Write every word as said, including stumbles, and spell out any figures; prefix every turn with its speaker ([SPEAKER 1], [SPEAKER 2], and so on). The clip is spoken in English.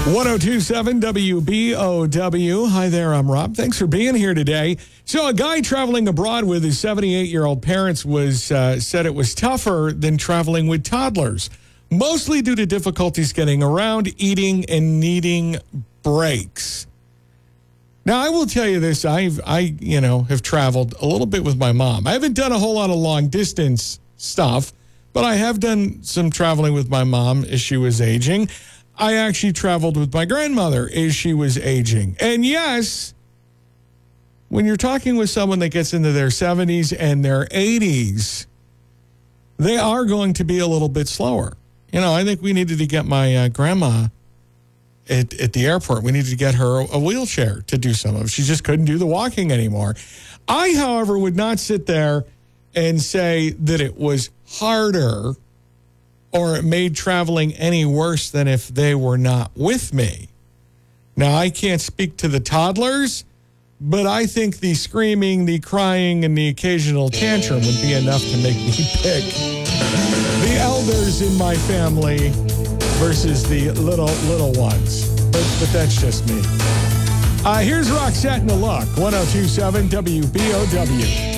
[SPEAKER 1] ten twenty-seven W B O W. Hi there, I'm Rob. Thanks for being here today. So a guy traveling abroad with his seventy-eight-year-old parents was uh, said it was tougher than traveling with toddlers, mostly due to difficulties getting around, eating, and needing breaks. Now, I will tell you this. I've, I, you know, have traveled a little bit with my mom. I haven't done a whole lot of long-distance stuff, but I have done some traveling with my mom as she was aging. I actually traveled with my grandmother as she was aging. And yes, when you're talking with someone that gets into their seventies and their eighties, they are going to be a little bit slower. You know, I think we needed to get my uh, grandma at, at the airport. We needed to get her a wheelchair to do some of it. She just couldn't do the walking anymore. I, however, would not sit there and say that it was harder or it made traveling any worse than if they were not with me. Now, I can't speak to the toddlers, but I think the screaming, the crying, and the occasional tantrum would be enough to make me pick the elders in my family versus the little, little ones. But, but that's just me. Uh, here's Roxette and the Look, ten twenty-seven W B O W.